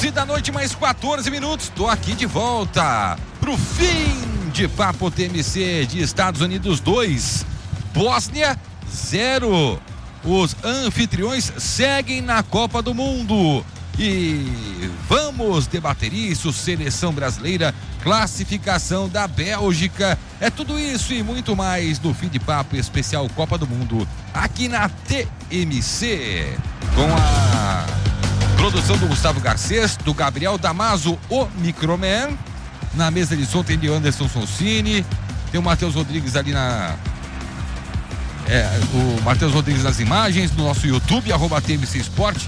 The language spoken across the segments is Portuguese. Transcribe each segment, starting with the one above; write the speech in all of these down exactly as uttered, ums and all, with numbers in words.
onze da noite, mais quatorze minutos. Tô aqui de volta pro fim de Papo T M C de Estados Unidos dois, Bósnia zero. Os anfitriões seguem na Copa do Mundo. E vamos debater isso, seleção brasileira, classificação da Bélgica, é tudo isso e muito mais no Fim de Papo especial Copa do Mundo, aqui na T M C, com a produção do Gustavo Garcês, do Gabriel Damaso, o Microman. Na mesa de som tem de Anderson Sonsini, tem o Matheus Rodrigues ali na... É, o Matheus Rodrigues nas imagens, no nosso YouTube, arroba T M C Esporte.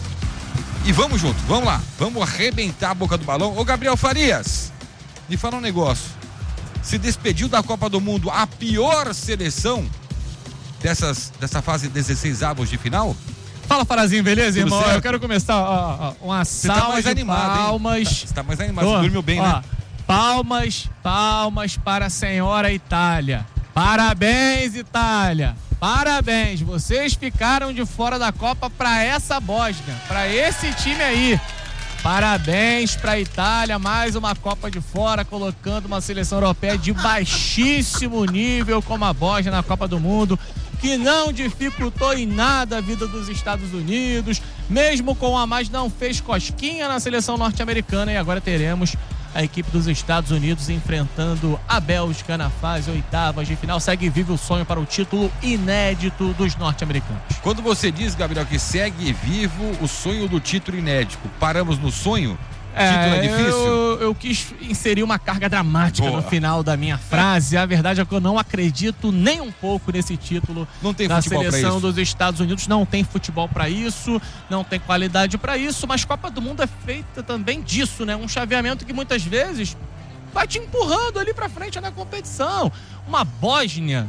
E vamos junto, vamos lá, vamos arrebentar a boca do balão. Ô Gabriel Farias, me fala um negócio. Se despediu da Copa do Mundo a pior seleção dessas, dessa fase dezesseis avos de final? Fala, Farazinho, beleza, Tudo irmão? certo? Eu quero começar ó, ó, uma Você salva tá mais de animado, palmas. Hein? Você tá mais animado, Tô, você dormiu bem, ó, né? Palmas, palmas para a senhora Itália. Parabéns, Itália. Parabéns, vocês ficaram de fora da Copa para essa Bósnia, para esse time aí. Parabéns para a Itália, mais uma Copa de fora, colocando uma seleção europeia de baixíssimo nível como a Bósnia na Copa do Mundo, que não dificultou em nada a vida dos Estados Unidos, mesmo com a mais não fez cosquinha na seleção norte-americana. E agora teremos a equipe dos Estados Unidos enfrentando a Bélgica na fase oitavas de final. Segue vivo o sonho para o título inédito dos norte-americanos. Quando você diz, Gabriel, que segue vivo o sonho do título inédito, paramos no sonho? É, título é difícil? Eu, eu quis inserir uma carga dramática Boa. no final da minha frase. A verdade é que eu não acredito nem um pouco nesse título Não tem da futebol pra seleção isso. dos Estados Unidos. Não tem futebol para isso, não tem qualidade para isso, mas Copa do Mundo é feita também disso, né? Um chaveamento que muitas vezes vai te empurrando ali para frente na competição. Uma Bósnia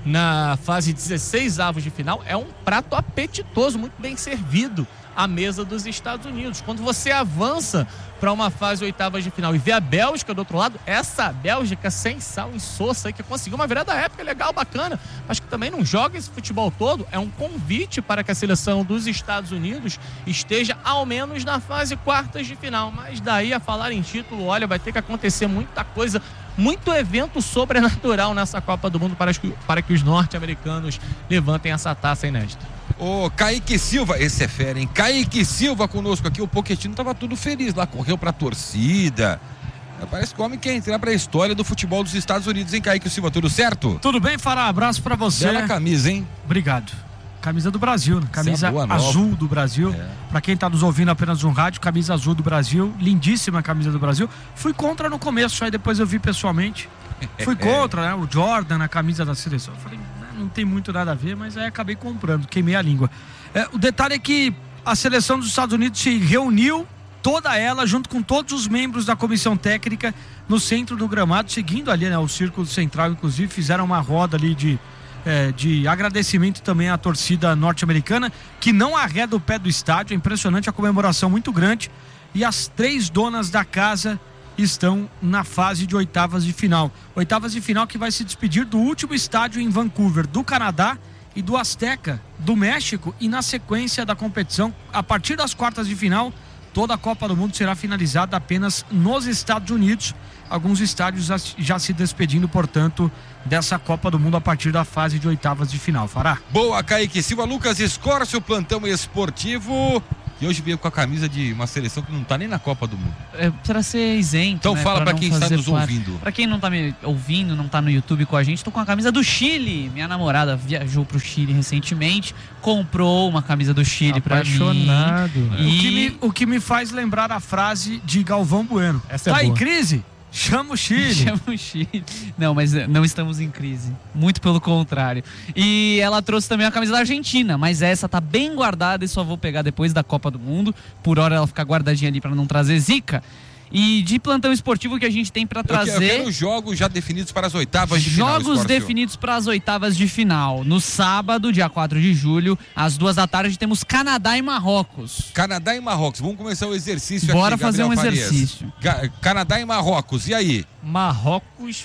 na fase dezesseis avos de final é um prato apetitoso, muito bem servido à mesa dos Estados Unidos. Quando você avança para uma fase oitavas de final e vê a Bélgica do outro lado, essa Bélgica sem sal em soça, que conseguiu uma virada épica, legal, bacana, mas que também não joga esse futebol todo, é um convite para que a seleção dos Estados Unidos esteja ao menos na fase quartas de final. Mas daí a falar em título, olha, vai ter que acontecer muita coisa, muito evento sobrenatural nessa Copa do Mundo para que, para que os norte-americanos levantem essa taça inédita. Ô, Kaique Silva, esse é fera, hein? Kaique Silva conosco aqui, o Pochettino tava tudo feliz lá, correu pra torcida. Parece que o homem quer entrar pra história do futebol dos Estados Unidos, hein, Kaique Silva? Tudo certo? Tudo bem, Fará? Abraço pra você. Bela camisa, hein? Obrigado. Camisa do Brasil, né? Camisa é boa, azul do Brasil. É. Pra quem tá nos ouvindo apenas no rádio, camisa azul do Brasil. Lindíssima camisa do Brasil. Fui contra no começo, aí depois eu vi pessoalmente. Fui contra, né? O Jordan na camisa da seleção. Eu falei, não tem muito nada a ver, mas aí acabei comprando, queimei a língua. É, o detalhe é que a seleção dos Estados Unidos se reuniu, toda ela, junto com todos os membros da comissão técnica, no centro do gramado, seguindo ali, né, o círculo central, inclusive, fizeram uma roda ali de, é, de agradecimento também à torcida norte-americana, que não arreda o pé do estádio. É impressionante, a comemoração muito grande, e as três donas da casa estão na fase de oitavas de final. Oitavas de final que vai se despedir do último estádio em Vancouver, do Canadá, e do Azteca, do México, e na sequência da competição, a partir das quartas de final, toda a Copa do Mundo será finalizada apenas nos Estados Unidos. Alguns estádios já se despedindo, portanto, dessa Copa do Mundo a partir da fase de oitavas de final. Fará? Boa, Kaique Silva. Lucas Escórcio, plantão esportivo. E hoje veio com a camisa de uma seleção que não tá nem na Copa do Mundo. É, para ser isento. Então, né, fala para quem está nos parte. ouvindo. Para quem não tá me ouvindo, não tá no YouTube com a gente, tô com a camisa do Chile. Minha namorada viajou pro Chile recentemente, comprou uma camisa do Chile para mim. Apaixonado. E... O, que me, o que me faz lembrar a frase de Galvão Bueno. Essa é tá boa. Em crise? Chama o Chile. Chama o Chile. Não, mas não estamos em crise. Muito pelo contrário. E ela trouxe também a camisa da Argentina, mas essa tá bem guardada e só vou pegar depois da Copa do Mundo. Por hora ela fica guardadinha ali para não trazer zica. E de plantão esportivo que a gente tem para trazer... Eu quero jogos já definidos para as oitavas de final. Jogos definidos para as oitavas de final. No sábado, dia quatro de julho, às duas da tarde, temos Canadá e Marrocos. Canadá e Marrocos. Vamos começar o exercício Bora aqui, fazer um Farias. exercício. Ca- Canadá e Marrocos. E aí? Marrocos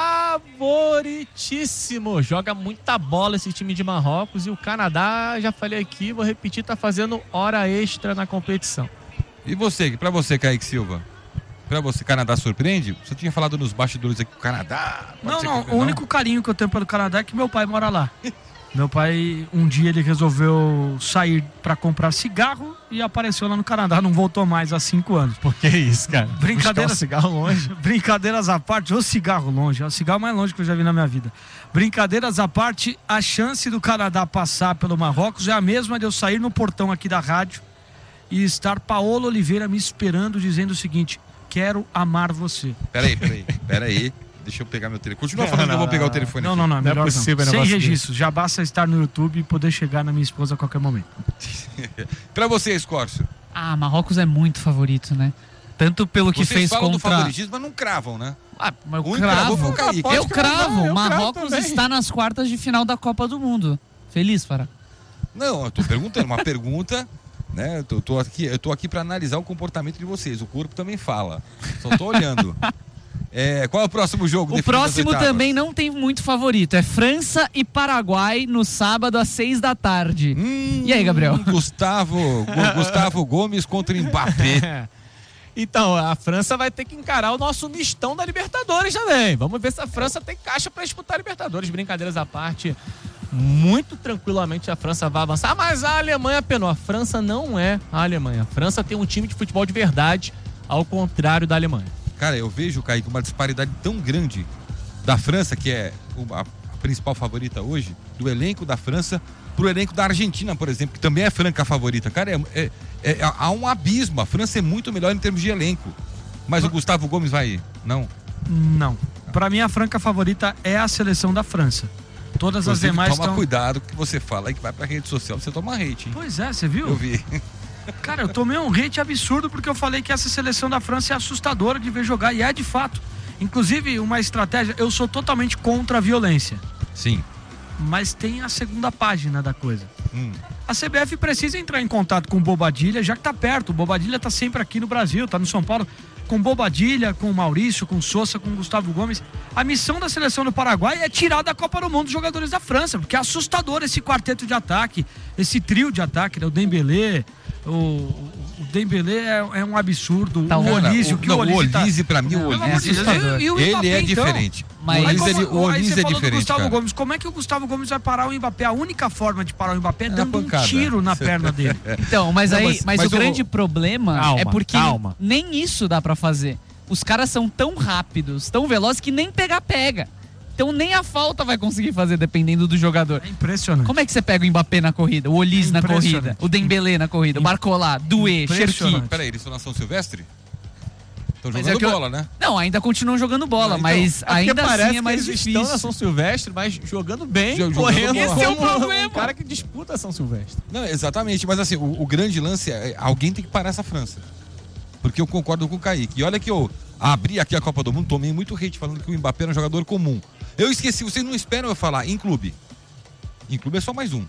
favoritíssimo. Joga muita bola esse time de Marrocos. E o Canadá, já falei aqui, vou repetir, tá fazendo hora extra na competição. E você, pra você, Kaique Silva? Pra você, Canadá surpreende? Você tinha falado nos bastidores aqui que o Canadá... Não, não, o único carinho que eu tenho pelo Canadá é que meu pai mora lá. Meu pai, um dia ele resolveu sair pra comprar cigarro e apareceu lá no Canadá, não voltou mais há cinco anos. Por que isso, cara? Brincadeiras, um cigarro longe. Brincadeiras à parte, o cigarro longe, é o cigarro mais longe que eu já vi na minha vida. Brincadeiras à parte, a chance do Canadá passar pelo Marrocos é a mesma de eu sair no portão aqui da rádio e estar Paola Oliveira me esperando dizendo o seguinte: quero amar você. Peraí, peraí, peraí. Deixa eu pegar meu telefone. Continua falando não, que eu vou não, pegar não, o telefone Não, aqui. não, não, Não é melhor possível, não. Sem negócio registro, já basta estar no YouTube e poder chegar na minha esposa a qualquer momento. Pra você, Escórcio. Ah, Marrocos é muito favorito, né? Tanto pelo que Vocês fez falam do contra... favoritismo, mas não cravam, né? Ah, mas eu Um cravou cravo. foi o Kaique. Eu Pode cravo. cravar, eu Marrocos cravo também. está nas quartas de final da Copa do Mundo. Feliz, Fará? Não, eu tô perguntando, uma pergunta, né? Eu tô, tô aqui, eu tô aqui pra analisar o comportamento de vocês. O corpo também fala. Só tô olhando. É, qual é o próximo jogo? O definindo as próximo oitavas? também não tem muito favorito. É França e Paraguai no sábado às seis da tarde. Hum, E aí, Gabriel? Gustavo, Gu- Gustavo Gomes contra Mbappé. Então, a França vai ter que encarar o nosso mistão da Libertadores também. Vamos ver se a França tem caixa para disputar a Libertadores. Brincadeiras à parte, muito tranquilamente a França vai avançar. Mas a Alemanha penou. A França não é a Alemanha. A França tem um time de futebol de verdade, ao contrário da Alemanha. Cara, eu vejo, Kaique, uma disparidade tão grande da França, que é a principal favorita hoje, do elenco da França pro elenco da Argentina, por exemplo, que também é franca favorita. Cara, é, é, é, há um abismo. A França é muito melhor em termos de elenco. Mas o Gustavo Gomes vai... Não. Não. Pra mim, a franca favorita é a seleção da França. Todas as Inclusive, demais toma estão... cuidado que você fala aí que vai pra rede social, você toma hate, hein? Pois é, você viu? Eu vi. Cara, eu tomei um hate absurdo porque eu falei que essa seleção da França é assustadora de ver jogar, e é de fato. Inclusive, uma estratégia, eu sou totalmente contra a violência, Sim. mas tem a segunda página da coisa. Hum. A C B F precisa entrar em contato com o Bobadilha, já que tá perto. O Bobadilha tá sempre aqui no Brasil, tá no São Paulo. Com Bobadilha, com o Maurício, com o Sousa, com o Gustavo Gomes. A missão da seleção do Paraguai é tirar da Copa do Mundo os jogadores da França, porque é assustador esse quarteto de ataque, esse trio de ataque, né? O Dembélé, o, o Dembélé é, é um absurdo. Tá, o cara, Olise, o, o que não, o Olise tá... Olise, pra mim, o Pelo Olise, amor de Deus, assustador. e- e o ele Mbappé, é então? diferente. Mas- O Olise, Aí, ele, como- o aí Olise você é falou do diferente, Gustavo cara. Gomes. Como é que o Gustavo Gomes vai parar o Mbappé? A única forma de parar o Mbappé é É dando pancada. um tiro na perna dele. Então, mas Não, aí, mas- mas, mas o o- grande problema Calma, é porque calma. nem isso dá pra fazer. Os caras são tão rápidos, tão velozes que nem pegar pega. Então nem a falta vai conseguir fazer dependendo do jogador. É impressionante. Como é que você pega o Mbappé na corrida, o Olise É na impressionante. corrida, o Dembélé na corrida, o Barcola, Doué, Impressionante. Cherki? Peraí, eles estão na São Silvestre? Estão Mas jogando é que eu- bola, né? Não, ainda continuam jogando bola, Não, então, mas É porque ainda parece assim é mais que eles difícil. estão na São Silvestre, mas jogando bem, Jogando correndo. bola. Esse é o como problema. um cara que disputa a São Silvestre. Não, exatamente, mas assim, o, o grande lance é alguém tem que parar essa França. Porque eu concordo com o Kaique. E olha que eu abri aqui a Copa do Mundo, tomei muito hate falando que o Mbappé era um jogador comum. Eu esqueci, vocês não esperam eu falar em clube. Em clube é só mais um.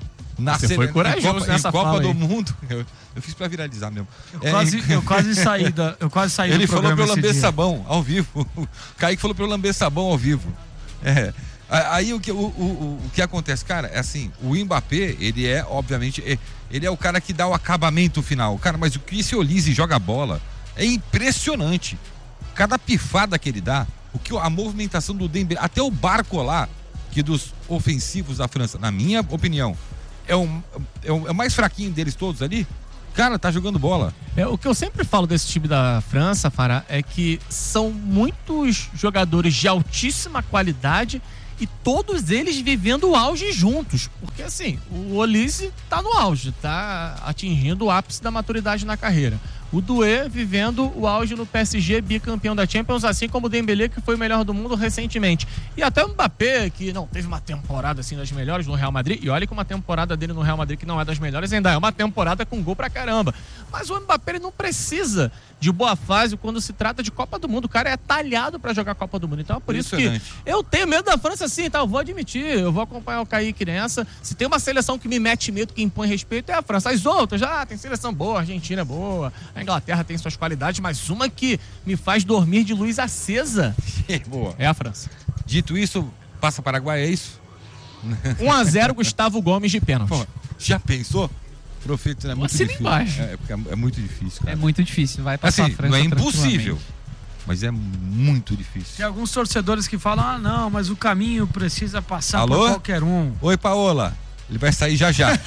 Na Você sele- foi em corajoso Copa, nessa em Copa fala do aí. Mundo. Eu, eu fiz pra viralizar mesmo. Eu, É, quase, em- eu quase saí da, eu quase saí Ele do falou programa pra eu esse lamber dia. sabão ao vivo. O Kaique falou pra eu lamber sabão ao vivo. É. A- Aí o que, o, o, o que acontece, cara, é assim, o Mbappé, ele é, obviamente, é- ele é o cara que dá o acabamento final. Cara, mas o que esse Olise joga bola é impressionante. Cada pifada que ele dá, o que a movimentação do Dembélé, até o Barcola, que dos ofensivos da França, na minha opinião, é o, é o, é o mais fraquinho deles todos ali. Cara, tá jogando bola. É, o que eu sempre falo desse time da França, Fará, é que são muitos jogadores de altíssima qualidade e todos eles vivendo o auge juntos. Porque assim, o Olise tá no auge, tá atingindo o ápice da maturidade na carreira. O Doué vivendo o auge no P S G, bicampeão da Champions, assim como o Dembélé, que foi o melhor do mundo recentemente. E até o Mbappé, que não teve uma temporada assim das melhores no Real Madrid. E olha que uma temporada dele no Real Madrid que não é das melhores, ainda é uma temporada com gol pra caramba. Mas o Mbappé ele não precisa de boa fase quando se trata de Copa do Mundo. O cara é talhado pra jogar Copa do Mundo. Então é por isso que Impressionante. eu tenho medo da França sim, tá? Eu vou admitir, eu vou acompanhar o Kaique nessa. Se tem uma seleção que me mete medo, que impõe respeito, é a França. As outras, já tem seleção boa, a Argentina é boa, a Inglaterra tem suas qualidades, mas uma que me faz dormir de luz acesa Boa. é a França. Dito isso, passa Paraguai, é isso? um a zero Gustavo Gomes de pênalti. Pô, já pensou? Profeta, é muito Assina difícil. embaixo. É, porque é, é muito difícil, cara. É muito difícil, vai passar Assim, a França não é impossível, tranquilamente. mas é muito difícil. Tem alguns torcedores que falam, ah não, mas o caminho precisa passar Alô? por qualquer um. Oi, Paola. Ele vai sair já já.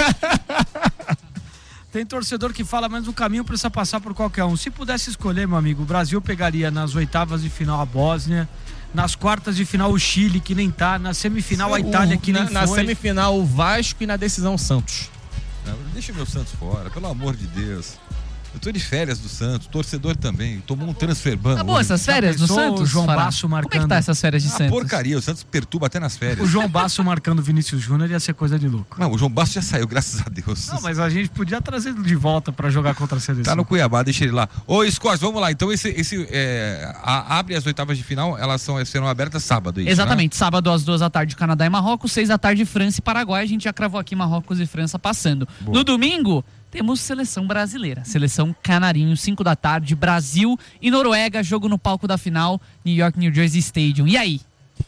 Tem torcedor que fala, mas o caminho precisa passar por qualquer um. Se pudesse escolher, meu amigo, o Brasil pegaria nas oitavas de final a Bósnia, nas quartas de final o Chile, que nem tá, na semifinal a Itália, que nem na, foi. na semifinal o Vasco e na decisão o Santos. Não, deixa meu Santos fora, pelo amor de Deus. Eu tô de férias do Santos, torcedor também. Tomou um transfer ban. Tá bom essas férias do pensou Santos? o João Fará? Basso Como é marcando? que tá essas férias de Ah, Santos? porcaria, o Santos perturba até nas férias. O João Basso marcando o Vinícius Júnior ia ser coisa de louco. Não, o João Basso já saiu, graças a Deus. Não, mas a gente podia trazer ele de volta pra jogar contra a seleção. Tá no Cuiabá, deixa ele lá. Ô, Scott, vamos lá. Então, esse, esse é, a, abre as oitavas de final, elas são, serão abertas sábado, é isso, Exatamente, né? sábado às duas da tarde Canadá e Marrocos, seis da tarde França e Paraguai, a gente já cravou aqui Marrocos e França passando. Boa. No domingo, temos seleção brasileira, seleção Canarinho, cinco da tarde, Brasil e Noruega, jogo no palco da final, New York, New Jersey Stadium. E aí?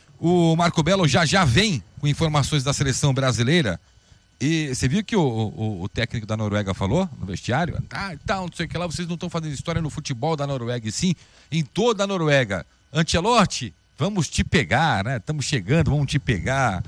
O Marco Belo já já vem com informações da seleção brasileira. E você viu que o, o, o técnico da Noruega falou no vestiário? Ah, então, não sei o que lá, vocês não estão fazendo história no futebol da Noruega, e sim em toda a Noruega. Ancelotti, vamos te pegar, né? Estamos chegando, vamos te pegar.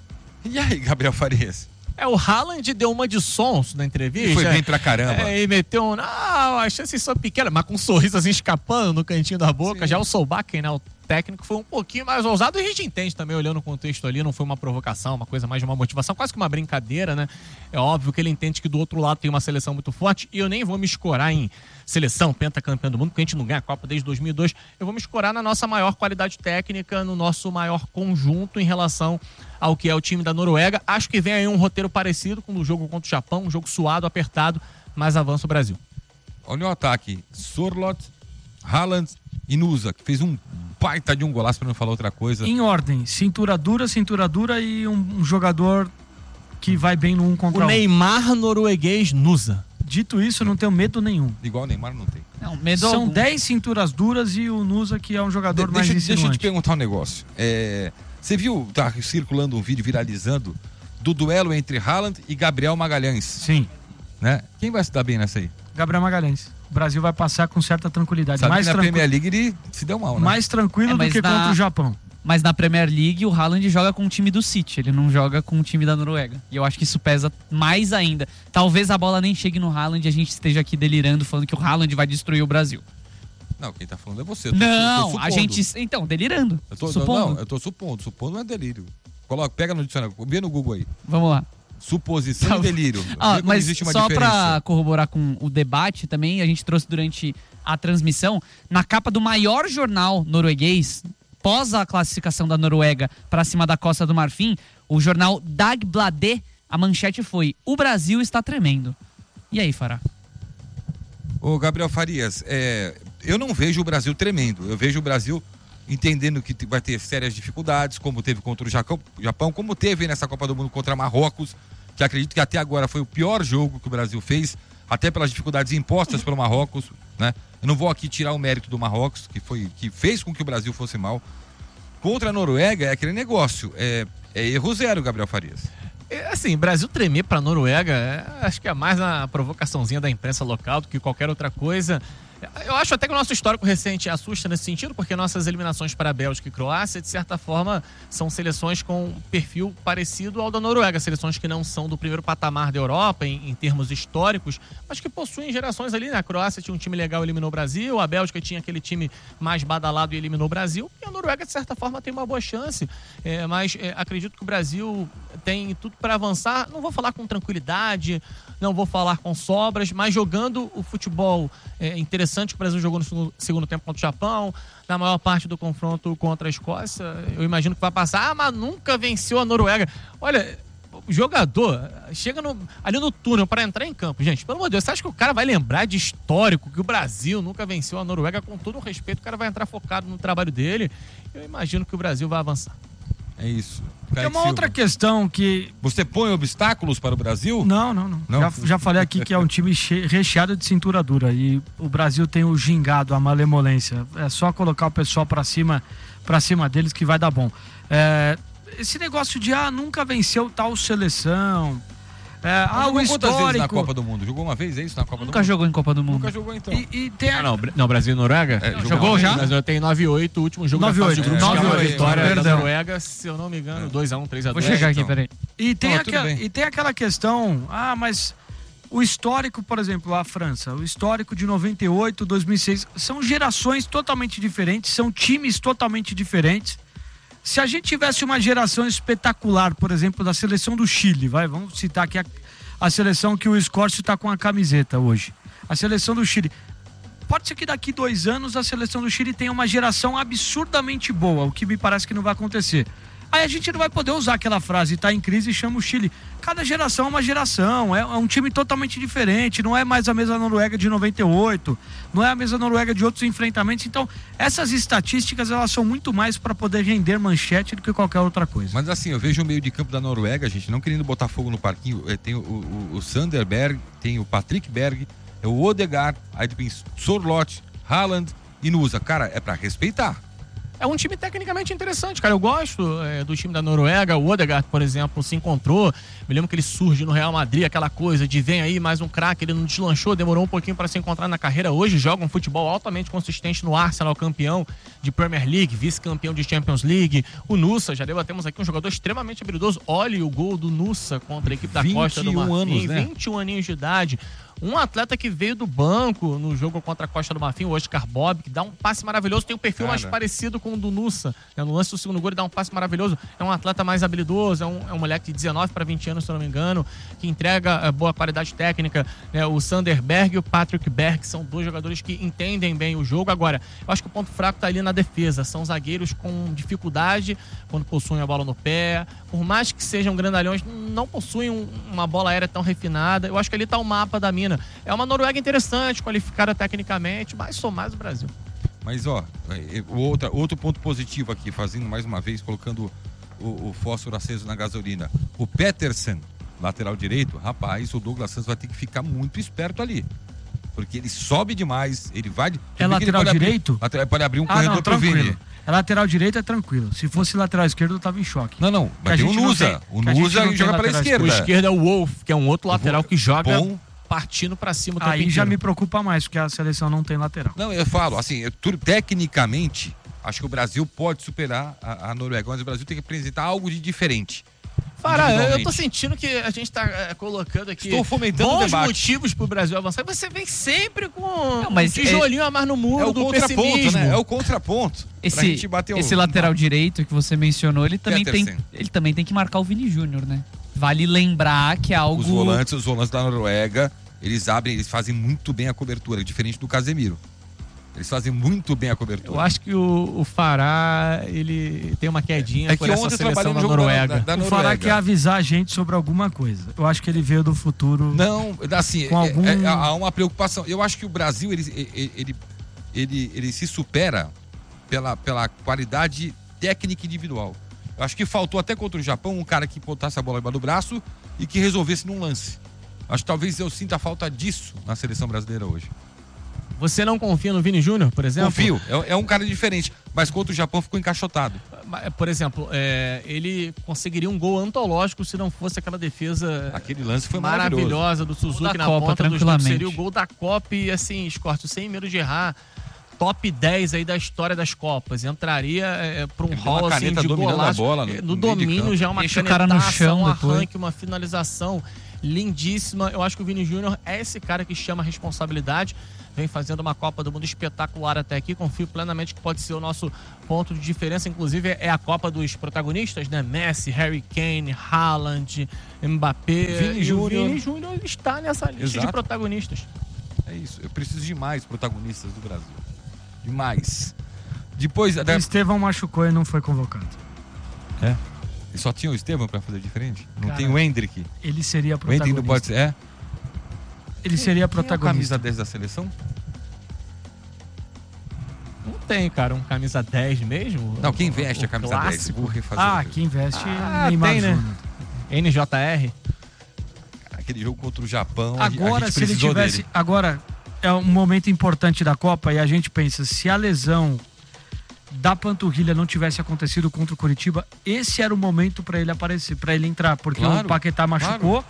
E aí, Gabriel Farias? É, o Haaland deu uma de sons na entrevista. E foi bem pra caramba. É, e meteu um, não, as chances são pequenas, mas com um sorriso assim escapando no cantinho da boca. Sim. Já o Solbakken, né, o técnico, foi um pouquinho mais ousado, e a gente entende também, olhando o contexto ali, não foi uma provocação, uma coisa mais de uma motivação, quase que uma brincadeira, né? É óbvio que ele entende que do outro lado tem uma seleção muito forte, e eu nem vou me escorar em seleção, pentacampeão do mundo, porque a gente não ganha a Copa desde dois mil e dois, eu vou me escorar na nossa maior qualidade técnica, no nosso maior conjunto em relação ao que é o time da Noruega. Acho que vem aí um roteiro parecido com o jogo contra o Japão, um jogo suado, apertado, mas avança o Brasil. Olha o ataque. Sorloth, Haaland e Nusa, que fez um baita de um golaço, pra não falar outra coisa. Em ordem, cintura dura, cintura dura e um, um jogador que vai bem no um contra O um. Neymar norueguês Nusa. Dito isso, não tenho medo nenhum. Igual o Neymar não tem. Não, medo São algum. dez cinturas duras e o Nusa, que é um jogador De- mais deixa, deixa eu te insinuante. perguntar um negócio. É, você viu, tá circulando um vídeo viralizando do duelo entre Haaland e Gabriel Magalhães, Sim, né? Quem vai se dar bem nessa aí? Gabriel Magalhães. O Brasil vai passar com certa tranquilidade. Sabe mais, que na tranqui- Premier League ele se deu mal, né? mais tranquilo É, do mas que na- contra o Japão. Mas na Premier League o Haaland joga com o time do City, ele não joga com o time da Noruega. E eu acho que isso pesa mais ainda. Talvez a bola nem chegue no Haaland e a gente esteja aqui delirando, falando que o Haaland vai destruir o Brasil. Não, quem tá falando é você. Eu tô- eu Não, tô a supondo. gente... Então, delirando. Eu tô, supondo. Não, eu tô supondo. Supondo não é delírio. Coloca, pega no dicionário, vê no Google aí. Vamos lá. Suposição Tá. e delírio. Ah, Vê como mas existe uma só diferença. pra corroborar com o debate também, a gente trouxe durante a transmissão, na capa do maior jornal norueguês, pós a classificação da Noruega para cima da Costa do Marfim, o jornal Dagbladet, a manchete foi: o Brasil está tremendo. E aí, Fará? Ô, Gabriel Farias, é, eu não vejo o Brasil tremendo. Eu vejo o Brasil entendendo que vai ter sérias dificuldades, como teve contra o Japão, Japão, como teve nessa Copa do Mundo contra Marrocos, que acredito que até agora foi o pior jogo que o Brasil fez, até pelas dificuldades impostas pelo Marrocos, né? Eu não vou aqui tirar o mérito do Marrocos, que, foi, que fez com que o Brasil fosse mal. Contra a Noruega é aquele negócio, é, é erro zero, Gabriel Farias. É, assim, Brasil tremer pra Noruega, é, acho que é mais uma provocaçãozinha da imprensa local do que qualquer outra coisa. Eu acho até que o nosso histórico recente assusta nesse sentido, porque nossas eliminações para a Bélgica e Croácia, de certa forma, são seleções com um perfil parecido ao da Noruega. Seleções que não são do primeiro patamar da Europa, em, em termos históricos, mas que possuem gerações ali, né? A Croácia tinha um time legal e eliminou o Brasil, a Bélgica tinha aquele time mais badalado e eliminou o Brasil, e a Noruega, de certa forma, tem uma boa chance. É, mas é, acredito que o Brasil tem tudo para avançar. Não vou falar com tranquilidade, não vou falar com sobras, mas jogando o futebol é, interessante que o Brasil jogou no segundo tempo contra o Japão, na maior parte do confronto contra a Escócia, eu imagino que vai passar. Ah, mas nunca venceu a Noruega. Olha, o jogador chega no, ali no túnel para entrar em campo. Gente, pelo amor de Deus, você acha que o cara vai lembrar de histórico que o Brasil nunca venceu a Noruega? Com todo o respeito, o cara vai entrar focado no trabalho dele. Eu imagino que o Brasil vai avançar. É isso. Tem Kaique uma outra Silva. questão que... Você põe obstáculos para o Brasil? Não, não, não. Não? Já, já falei aqui que é um time che- recheado de cintura dura e o Brasil tem o gingado, a malemolência. É só colocar o pessoal pra cima, pra cima deles que vai dar bom. É, esse negócio de, ah, nunca venceu tal seleção... É, ah, o Quantas vezes na histórico. Copa do Mundo? Jogou uma vez, é isso? Na Copa Nunca do jogou em Copa do Mundo? Mundo. Nunca jogou, então. E, e tem a... Ah, não, Br- não, Brasil e Noruega? É, Não, jogou já? já? Mas eu tenho nove a oito, o último jogo nove a da fase oito, de grupos, nove a que é uma oito, vitória da perdão. Noruega, se eu não me engano, dois a um, três a dois. Vou chegar então. aqui, peraí. E tem, Não, tudo aquela, bem. e tem aquela questão, ah, mas o histórico, por exemplo, a França, o histórico de noventa e oito, dois mil e seis, são gerações totalmente diferentes, são times totalmente diferentes. Se a gente tivesse uma geração espetacular, por exemplo, da seleção do Chile, vai, vamos citar aqui a, a seleção que o Scorcio está com a camiseta hoje. A seleção do Chile. Pode ser que daqui dois anos a seleção do Chile tenha uma geração absurdamente boa, o que me parece que não vai acontecer. Aí a gente não vai poder usar aquela frase, tá em crise e chama o Chile. Cada geração é uma geração, é, é um time totalmente diferente, não é mais a mesma Noruega de noventa e oito, não é a mesma Noruega de outros enfrentamentos. Então, essas estatísticas, elas são muito mais para poder render manchete do que qualquer outra coisa. Mas assim, eu vejo o meio de campo da Noruega, gente, não querendo botar fogo no parquinho, é, tem o, o, o Sanderberg, tem o Patrick Berg, é o Odegaard, aí tem Sorloth, Haaland e Nusa. Cara, é para respeitar. É um time tecnicamente interessante, cara. Eu gosto é, do time da Noruega. O Odegaard, por exemplo, se encontrou. Me lembro que ele surge no Real Madrid, aquela coisa de vem aí mais um craque. Ele não deslanchou, demorou um pouquinho para se encontrar na carreira. Hoje joga um futebol altamente consistente no Arsenal, campeão de Premier League, vice-campeão de Champions League. O Nusa, já debatemos aqui, um jogador extremamente habilidoso. Olhe o gol do Nusa contra a equipe da Costa do Marfim. anos, né? vinte e um aninhos de idade. Um atleta que veio do banco no jogo contra a Costa do Marfim, o Oscar Bob, que dá um passe maravilhoso, tem um perfil Cara. mais parecido com o do Nusa. Né? No lance do segundo gol, ele dá um passe maravilhoso. É um atleta mais habilidoso, é um, é um moleque de dezenove para vinte anos, se eu não me engano, que entrega é, boa qualidade técnica. Né? O Sanderberg e o Patrick Berg são dois jogadores que entendem bem o jogo. Agora, eu acho que o ponto fraco tá ali na defesa. São zagueiros com dificuldade quando possuem a bola no pé. Por mais que sejam grandalhões, não possuem um, uma bola aérea tão refinada. Eu acho que ali tá o mapa da mina. É uma Noruega interessante, qualificada tecnicamente, mas sou mais o Brasil. Mas, ó, outra, outro ponto positivo aqui, fazendo mais uma vez, colocando o, o fósforo aceso na gasolina. O Petersen, lateral direito, rapaz, o Douglas Santos vai ter que ficar muito esperto ali. Porque ele sobe demais, ele vai... É lateral direito? Abrir, lateral, pode abrir um Ah, corredor não, pro Vini. tranquilo. É lateral direito, é tranquilo. Se fosse lateral esquerdo, eu tava em choque. Não, não, Que a mas tem o gente não Nusa. tem- O que a gente Nusa não tem joga pela lateral esquerda. O esquerdo é o Wolf, que é um outro lateral que joga Bom. partindo pra cima o tempo Aí inteiro. já me preocupa mais, porque a seleção não tem lateral. Não, eu falo, assim, eu, tudo, tecnicamente, acho que o Brasil pode superar a, a Noruega, mas o Brasil tem que apresentar algo de diferente. Fará, eu tô individualmente. sentindo que a gente tá é, colocando aqui Estou fomentando o bons debate. motivos pro Brasil avançar. Você vem sempre com Não, mas um tijolinho a mais no muro É o do contraponto, pessimismo. né? É o contraponto. Pra Esse, gente bater o- esse lateral direito que você mencionou, ele também, tem, Petersen. ele também tem que marcar o Vini Júnior, né? Vale lembrar que é algo... Os volantes, os volantes da Noruega, eles abrem, eles fazem muito bem a cobertura, diferente do Casemiro. Eles fazem muito bem a cobertura. Eu acho que o, o Fará, ele tem uma quedinha É por que essa ontem eu trabalhei seleção no da jogo da, Noruega. da, da O Fará Noruega. quer avisar a gente sobre alguma coisa. Eu acho que ele veio do futuro. Não, assim, Com é- algum- é- há uma preocupação. Eu acho que o Brasil, ele, ele, ele, ele, ele se supera pela, pela qualidade técnica individual. Eu acho que faltou até contra o Japão um cara que botasse a bola embaixo do braço e que resolvesse num lance. Acho que talvez eu sinta falta disso na seleção brasileira hoje. Você não confia no Vini Júnior, por exemplo? Confio, é, é um cara diferente, mas contra o Japão ficou encaixotado. Por exemplo, é, ele conseguiria um gol antológico se não fosse aquela defesa Aquele lance foi maravilhoso. maravilhosa do Suzuki da na Copa, ponta dos dedos. tranquilamente. Seria o gol da Copa e, assim, Escorte, sem medo de errar, top dez aí da história das Copas. Entraria é, para um Ele deu uma hall assim, caneta de dominando a golaço. bola no- É, no no meio de domínio campo. já é uma Deixa o cara no canetaça, chão um depois. arranque, uma finalização lindíssima. Eu acho que o Vini Júnior é esse cara que chama a responsabilidade. Vem fazendo uma Copa do Mundo espetacular até aqui. Confio plenamente que pode ser o nosso ponto de diferença. Inclusive, é a Copa dos protagonistas, né? Messi, Harry Kane, Haaland, Mbappé. Vini E o Júnior. Vini Júnior está nessa lista Exato. de protagonistas. É isso, eu preciso de mais protagonistas do Brasil. Demais. Depois, O da... Estevão machucou e não foi convocado. É. E só tinha o Estevão pra fazer diferente? Não Cara, tem o Hendrick. Ele seria O Hendrick protagonista. não pode ser. É? Ele seria Quem é o protagonista. camisa dez da seleção? Não tem, cara, um camisa dez mesmo? Não, quem O- veste o a camisa dez? clássico? Vou refazer. Ah, o- quem veste Ah, Neymar tem, né? Júnior. N J R? Aquele jogo contra o Japão. a gente- a Agora, gente se ele precisou tivesse. dele. Agora, é um momento importante da Copa e a gente pensa, se a lesão da panturrilha não tivesse acontecido contra o Curitiba, esse era o momento para ele aparecer, para ele entrar, porque Claro, o Paquetá machucou, porque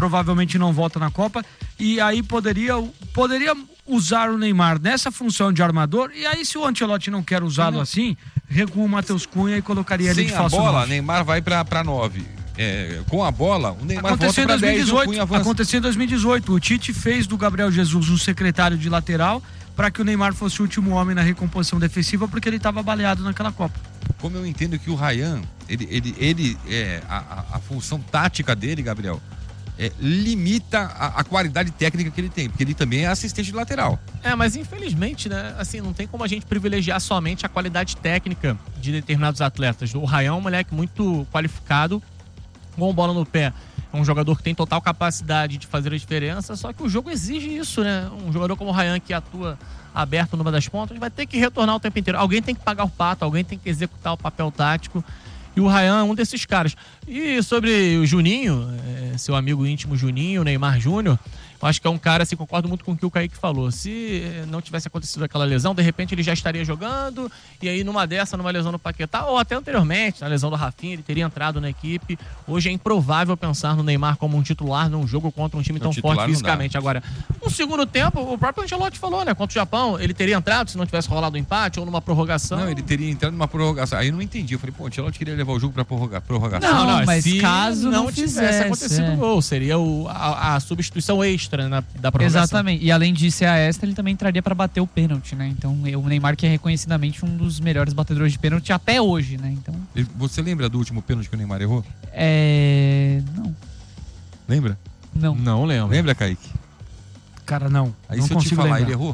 provavelmente não volta na Copa, e aí poderia, poderia usar o Neymar nessa função de armador, e aí se o Ancelotti não quer usá-lo não. assim, recua o Matheus Cunha e colocaria ele de Sem a falso bola, nove. Neymar vai pra, pra nove. É, com a bola, o Neymar Aconteceu volta em pra dois mil e dez, o dezoito. Cunha avança. Aconteceu em dois mil e dezoito. O Tite fez do Gabriel Jesus um secretário de lateral para que o Neymar fosse o último homem na recomposição defensiva, porque ele estava baleado naquela Copa. Como eu entendo que o Ryan, ele, ele, ele é, a, a, a função tática dele, Gabriel, é, limita a, a qualidade técnica que ele tem, porque ele também é assistente de lateral. É, mas infelizmente, né, assim, não tem como a gente privilegiar somente a qualidade técnica de determinados atletas. O Ryan é um moleque muito qualificado, com bola no pé. É um jogador que tem total capacidade de fazer a diferença, só que o jogo exige isso, né? Um jogador como o Ryan, que atua aberto numa das pontas, vai ter que retornar o tempo inteiro. Alguém tem que pagar o pato, alguém tem que executar o papel tático. E o Ryan é um desses caras. E sobre o Juninho, é, seu amigo íntimo Juninho, Neymar Júnior, eu acho que é um cara, assim, concordo muito com o que o Kaique falou. Se não tivesse acontecido aquela lesão, de repente ele já estaria jogando, e aí numa dessa, numa lesão no Paquetá, ou até anteriormente, na lesão do Rafinha, ele teria entrado na equipe. Hoje é improvável pensar no Neymar como um titular num jogo contra um time tão forte fisicamente. Agora, no segundo tempo, o próprio Ancelotti falou, né? Contra o Japão, ele teria entrado se não tivesse rolado um empate ou numa prorrogação. Não, ele teria entrado numa prorrogação. Aí eu não entendi. Eu falei, pô, o Ancelotti queria levar o jogo pra prorrogar, prorrogação. Não, não, mas se caso não, não tivesse fizesse, acontecido o é. gol, seria o, a, a substituição extra na, da prorrogação. Exatamente. E além de ser a extra, ele também entraria para bater o pênalti, né? Então, o Neymar, que é reconhecidamente um dos melhores batedores de pênalti até hoje, né? Então, Você lembra do último pênalti que o Neymar errou? é... Não. Lembra? Não. Não lembro. Lembra, Kaique? Cara, não. Aí não se eu te consigo falar, lembrar. ele errou?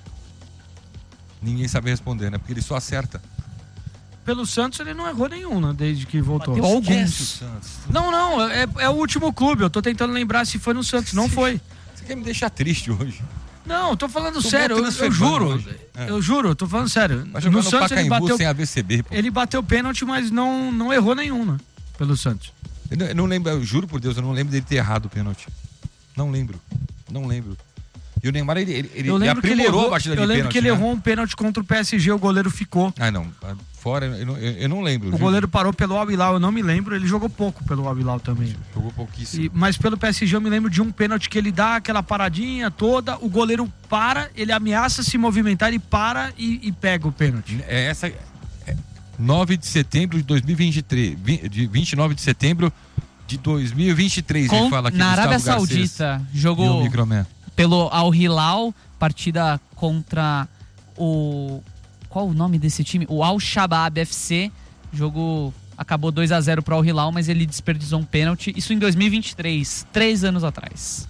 Ninguém sabe responder, né? Porque ele só acerta. Pelo Santos ele não errou nenhum, né? Desde que voltou. Bateu Esquece o alguns. Santos. Não, não, é, é o último clube. Eu tô tentando lembrar se foi no Santos. Não foi. Você quer me deixar triste hoje? Não, eu tô falando Tô sério. Eu, eu transferindo juro. hoje. É. Eu juro, eu tô falando sério. Vai jogar No no Santos ele Pacaembu bateu, sem A B C B, pô. ele bateu pênalti, mas não, não errou nenhum, né? Pelo Santos. Eu não, eu não lembro, eu juro por Deus, eu não lembro dele ter errado o pênalti. Não lembro. Não lembro. E o Neymar, ele, ele, ele Eu lembro que ele aprimorou errou, a batida eu de lembro pênalti. que ele né? errou um pênalti contra o P S G, o goleiro ficou. Ah, não. Fora, eu não, eu, eu não lembro. O juro. goleiro parou pelo Al-Hilal, eu não me lembro. Ele jogou pouco pelo Al-Hilal também. Jogou pouquíssimo. E- mas pelo P S G eu me lembro de um pênalti que ele dá aquela paradinha toda, o goleiro para, ele ameaça se movimentar, ele para e, e pega o pênalti. É essa. É nove de setembro de dois mil e vinte e três. vi- De vinte e nove de setembro de dois mil e vinte e três. Com- ele fala aqui, na Gustavo Arábia Garcês Saudita, e o jogou Microman. pelo Al-Hilal, partida contra o... Qual o nome desse time? O Al-Shabaab F C. Jogo acabou dois a zero pro Al-Hilal, mas ele desperdiçou um pênalti. Isso em dois mil e vinte e três, três anos atrás.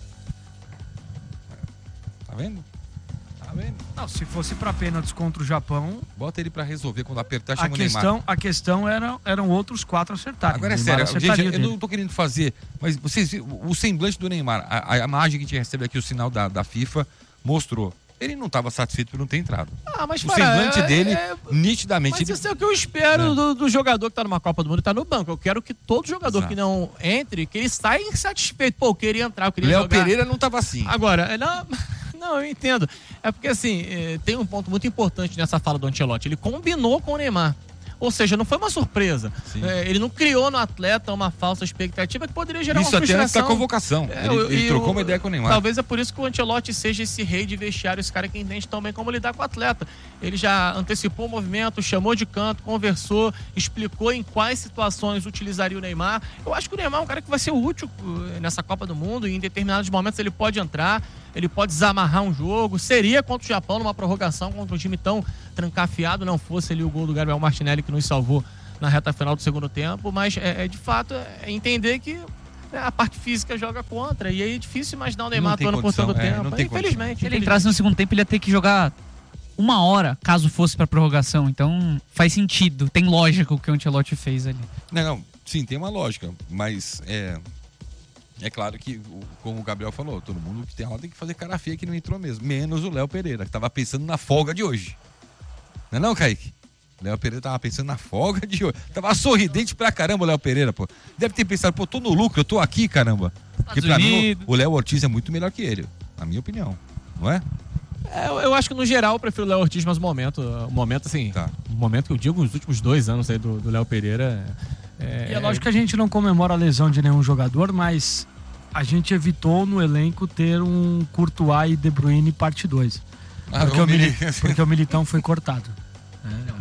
Tá vendo? Tá vendo? Não, se fosse pra pênaltis contra o Japão, Bota ele pra resolver quando apertar, a chama o Neymar. questão, a questão era, eram outros quatro acertarem. Agora é O Neymar sério, gente, acertaria eu dele. não tô querendo fazer, mas vocês viram o semblante do Neymar, a, a imagem que a gente recebe aqui, o sinal da, da FIFA, mostrou. Ele não estava satisfeito por não ter entrado. Ah, mas O Fará, semblante é- dele, é- nitidamente. Mas ele- isso é o que eu espero É. do, do jogador que tá numa Copa do Mundo e tá no banco. Eu quero que todo jogador Exato. que não entre, que ele saia insatisfeito. Pô, eu queria entrar, eu queria Léo jogar. Pereira não estava assim. Agora, é, não, não, eu entendo. É porque, assim, é, tem um ponto muito importante nessa fala do Ancelotti. Ele combinou com o Neymar. Ou seja, não foi uma surpresa. Sim. É, ele não criou no atleta uma falsa expectativa que poderia gerar Isso uma até antes frustração. da convocação. É, ele eu- ele e trocou o- uma ideia com o Neymar. Talvez é por isso que o Ancelotti seja esse rei de vestiário, esse cara que entende tão bem como lidar com o atleta. Ele já antecipou o movimento, chamou de canto, conversou, explicou em quais situações utilizaria o Neymar. Eu acho que o Neymar é um cara que vai ser útil uh, nessa Copa do Mundo e em determinados momentos ele pode entrar, ele pode desamarrar um jogo. Seria contra o Japão numa prorrogação contra um time tão trancafiado, não fosse ali o gol do Gabriel Martinelli que nos salvou na reta final do segundo tempo, mas é, é de fato é entender que né, a parte física joga contra, e aí é difícil imaginar o Neymar Não tem atuando por condição, tanto é, tempo. não tem Infelizmente. Se ele infelizmente. entrasse no segundo tempo, ele ia ter que jogar uma hora, caso fosse pra prorrogação. Então, faz sentido, tem lógica o que o Ancelotti fez ali. Não, não, sim, tem uma lógica, mas é, é claro que, o- como o Gabriel falou, todo mundo que tem aula tem que fazer cara feia que não entrou mesmo, menos o Léo Pereira, que tava pensando na folga de hoje. Não é não, Kaique? Léo Pereira tava pensando na folga de hoje. Tava sorridente pra caramba o Léo Pereira, pô. Deve ter pensado, pô, tô no lucro, eu tô aqui, caramba. Porque pra mim, Unidos. o o Léo Ortiz é muito melhor que ele, na minha opinião, não é? É, eu, eu acho que no geral eu prefiro o Léo Ortiz, mas o momento, o momento assim, Tá. o momento que eu digo, os últimos dois anos aí do do Léo Pereira. É, E é lógico que a gente não comemora a lesão de nenhum jogador, mas a gente evitou no elenco ter um Courtois e De Bruyne parte dois. Ah, Porque, o o, Mili... Mili- porque o Militão foi cortado.